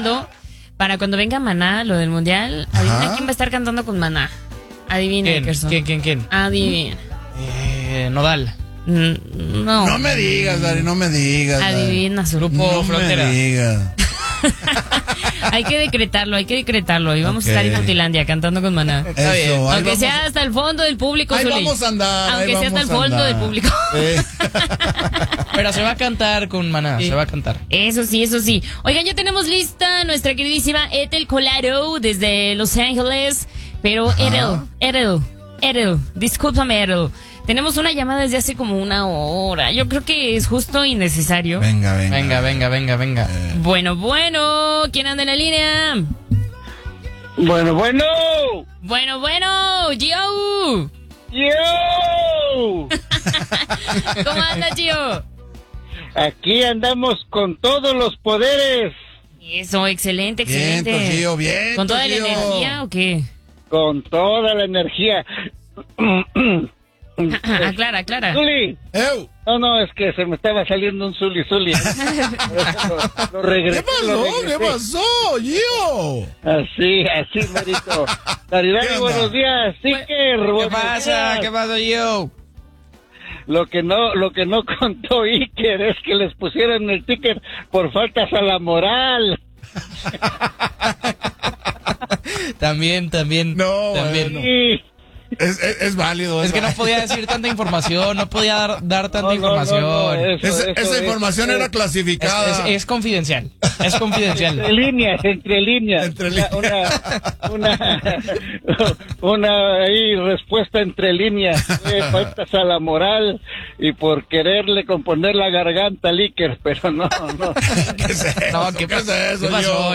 para cuando venga Maná, lo del mundial. Adivina quién va a estar cantando con Maná. Adivina, ¿Quién? Adivina. Nodal. No. No me digas, Dari, no me digas. Adivina su Grupo No Frontera. me digas. Hay que decretarlo. Y vamos a estar en Utilandia cantando con Maná. Eso, Aunque sea hasta el fondo del público, ahí Zuli. vamos a andar. Aunque sea hasta el fondo del público. Pero se va a cantar con Maná, Sí. se va a cantar. Eso sí. Oigan, ya tenemos lista nuestra queridísima Ethel Colaro desde Los Ángeles. Pero Ethel, discúlpame, Ethel. Tenemos una llamada desde hace como una hora. Yo creo que es justo y necesario. Venga. Bueno, ¿quién anda en la línea? Bueno, Gio. yo. ¿Cómo anda, Gio? Aquí andamos con todos los poderes, Eso, excelente. Bien, Gio, bien. ¿Con toda la energía o qué? con toda la energía. Aclara. Zuli. ¡Ew! No, es que se me estaba saliendo un Zuli. Lo regresé. ¿Qué pasó, Gio? Así, Marito. Daridani, buenos días. Siker, ¿Qué buenos pasa, días. yo? Lo que no contó Iker es que les pusieron el ticket por faltas a la moral. También. No, también. bueno. Sí. Es válido. Es que no podía decir tanta información, no podía dar tanta información. No, Esa información era clasificada. Es confidencial. Es confidencial. Entre líneas. Una ahí respuesta entre líneas. Faltas a la moral y por quererle componer la garganta al Iker, pero no. ¿Qué es eso? No, ¿qué es eso, pasó? Gio?